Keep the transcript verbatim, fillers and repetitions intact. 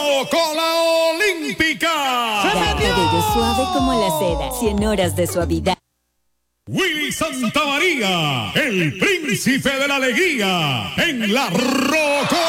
Cola Olímpica. Cabello suave como la seda. cien horas de suavidad. Willy Santamaría, el príncipe de la alegría, en la Roco.